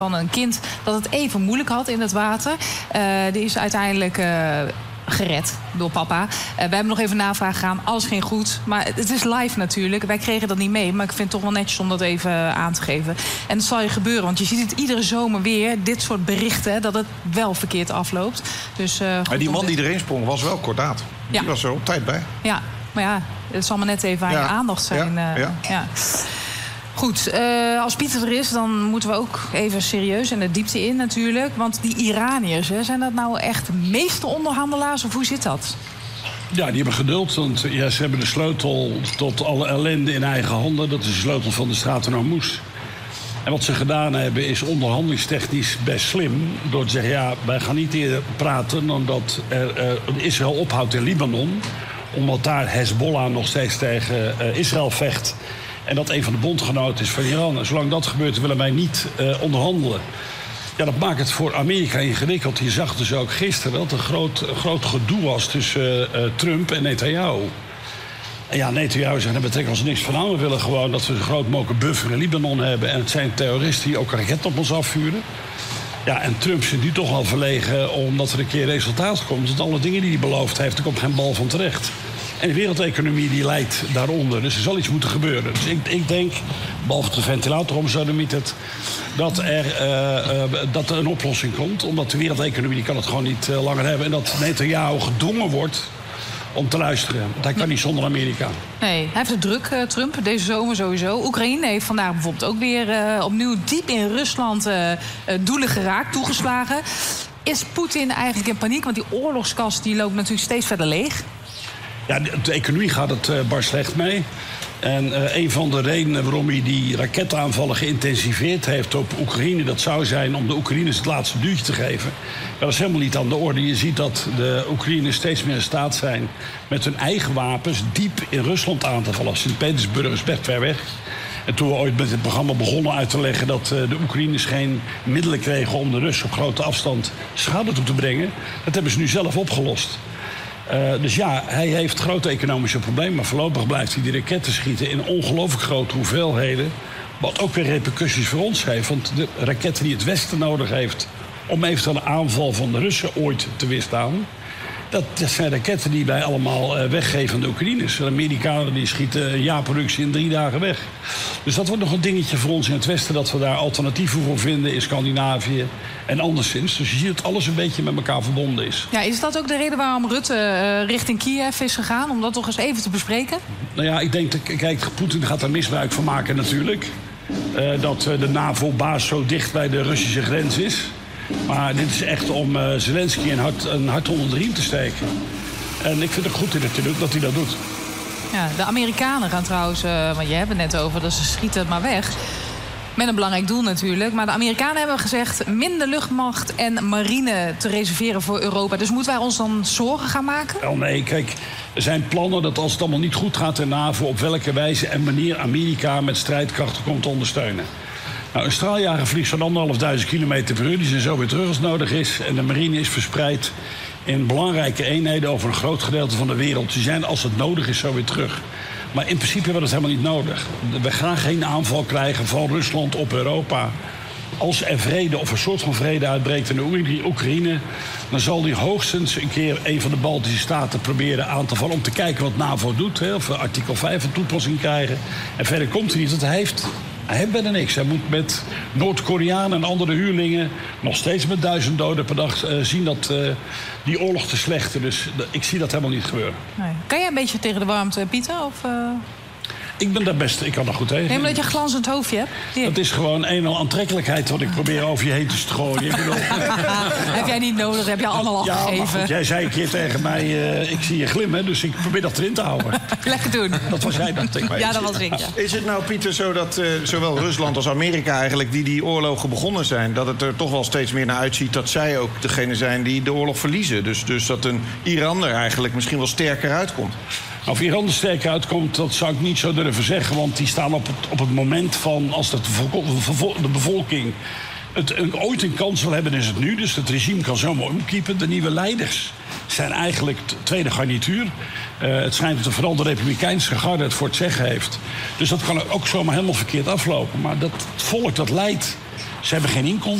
van een kind dat het even moeilijk had in het water. Die is uiteindelijk gered door papa. We hebben nog even navraag gedaan. Alles ging goed. Maar het is live natuurlijk. Wij kregen dat niet mee. Maar ik vind het toch wel netjes om dat even aan te geven. En dat zal je gebeuren. Want je ziet het iedere zomer weer. Dit soort berichten. Dat het wel verkeerd afloopt. Dus, maar die man die erin sprong was wel kordaat. Ja. Die was er op tijd bij. Ja, maar ja. Het zal maar net even aan je aandacht zijn. Ja. Goed, als Pieter er is, dan moeten we ook even serieus en de diepte in natuurlijk. Want die Iraniërs, zijn dat nou echt meesteronderhandelaars of hoe zit dat? Ja, die hebben geduld, want ze hebben de sleutel tot alle ellende in eigen handen. Dat is de sleutel van de straat van Hormuz. En wat ze gedaan hebben is onderhandelingstechnisch best slim. Door te zeggen, wij gaan niet eerder praten dan dat Israël ophoudt in Libanon. Omdat daar Hezbollah nog steeds tegen Israël vecht. En dat een van de bondgenoten is van Iran. En zolang dat gebeurt, willen wij niet onderhandelen. Ja, dat maakt het voor Amerika ingewikkeld. Je zag dus ook gisteren dat er een groot gedoe was tussen Trump en Netanyahu. En ja, Netanyahu zegt, daar betrekken ons niks van aan. We willen gewoon dat we een groot mogelijke buffer in Libanon hebben. En het zijn terroristen die ook raketten op ons afvuren. Ja, en Trump zit nu toch wel verlegen omdat er een keer resultaat komt. Want alle dingen die hij beloofd heeft, er komt geen bal van terecht. En de wereldeconomie die leidt daaronder. Dus er zal iets moeten gebeuren. Dus ik denk, behalve de ventilator om zo noemt het, dat er een oplossing komt. Omdat de wereldeconomie die kan het gewoon niet langer hebben. En dat Netanyahu gedwongen wordt om te luisteren. Want hij kan niet zonder Amerika. Nee, hij heeft het druk, Trump, deze zomer sowieso. Oekraïne heeft vandaag bijvoorbeeld ook weer opnieuw diep in Rusland doelen geraakt, toegeslagen. Is Poetin eigenlijk in paniek? Want die oorlogskast die loopt natuurlijk steeds verder leeg. Ja, de economie gaat het bar slecht mee. En een van de redenen waarom hij die raketaanvallen geïntensiveerd heeft op Oekraïne, dat zou zijn om de Oekraïners het laatste duwtje te geven. Dat is helemaal niet aan de orde. Je ziet dat de Oekraïners steeds meer in staat zijn met hun eigen wapens diep in Rusland aan te vallen. Sint-Petersburg is best ver weg. En toen we ooit met het programma begonnen uit te leggen dat de Oekraïners geen middelen kregen om de Russen op grote afstand schade toe te brengen, dat hebben ze nu zelf opgelost. Dus ja, hij heeft grote economische problemen. Maar voorlopig blijft hij die raketten schieten in ongelooflijk grote hoeveelheden. Wat ook weer repercussies voor ons heeft. Want de raketten die het Westen nodig heeft om eventueel een aanval van de Russen ooit te weerstaan, dat zijn raketten die wij allemaal weggeven aan de Oekraïners. De Amerikanen die schieten een jaarproductie in 3 dagen weg. Dus dat wordt nog een dingetje voor ons in het Westen, dat we daar alternatieven voor vinden in Scandinavië en anderszins. Dus je ziet dat alles een beetje met elkaar verbonden is. Ja, is dat ook de reden waarom Rutte richting Kiev is gegaan? Om dat toch eens even te bespreken? Nou ja, ik denk, kijk, Poetin gaat daar misbruik van maken natuurlijk. Dat de NAVO-baas zo dicht bij de Russische grens is. Maar dit is echt om Zelensky een hart onder de riem te steken. En ik vind het goed natuurlijk dat hij dat doet. Ja, de Amerikanen gaan trouwens, want je hebt het net over, dat ze schieten het maar weg. Met een belangrijk doel natuurlijk. Maar de Amerikanen hebben gezegd minder luchtmacht en marine te reserveren voor Europa. Dus moeten wij ons dan zorgen gaan maken? Wel nee, kijk, er zijn plannen dat als het allemaal niet goed gaat in NAVO, op welke wijze en manier Amerika met strijdkrachten komt te ondersteunen. Nou, een straaljager vliegt zo'n 1.500 kilometer per uur. Die zijn zo weer terug als het nodig is. En de marine is verspreid in belangrijke eenheden over een groot gedeelte van de wereld. Die zijn, als het nodig is, zo weer terug. Maar in principe hebben we dat helemaal niet nodig. We gaan geen aanval krijgen van Rusland op Europa. Als er vrede of een soort van vrede uitbreekt in de Oekraïne, dan zal die hoogstens een keer een van de Baltische staten proberen aan te vallen om te kijken wat NAVO doet. Of we artikel 5 een toepassing krijgen. En verder komt hij niet. Want hij heeft bijna niks. Hij moet met Noord-Koreanen en andere huurlingen nog steeds met 1000 doden per dag zien dat die oorlog te slechten. Dus ik zie dat helemaal niet gebeuren. Nee. Kan jij een beetje tegen de warmte, Pieter? Of, Ik ben daar best, ik kan daar goed tegen. Nee, omdat je een glanzend hoofdje hebt? Hier. Het is gewoon een al aantrekkelijkheid wat ik probeer over je heen te strooien. Heb jij niet nodig, heb je allemaal al gegeven. Goed, jij zei een keer tegen mij, ik zie je glimmen, dus ik probeer dat erin te houden. Lekker doen. Dat was jij dan tegen mij. Ja, dat was ik, ja. Is het nou, Pieter, zo dat zowel Rusland als Amerika eigenlijk die oorlogen begonnen zijn, dat het er toch wel steeds meer naar uitziet dat zij ook degene zijn die de oorlog verliezen? Dus dat een Iran er eigenlijk misschien wel sterker uitkomt? Of Iran er sterk uitkomt, dat zou ik niet zo durven zeggen. Want die staan op het moment van, als de bevolking het ooit een kans wil hebben, is het nu. Dus het regime kan zomaar omkiepen. De nieuwe leiders zijn eigenlijk tweede garnituur. Het schijnt dat vooral de Republikeinse garde het voor het zeggen heeft. Dus dat kan ook zomaar helemaal verkeerd aflopen. Maar dat volk dat leidt Ze hebben geen inkomsten.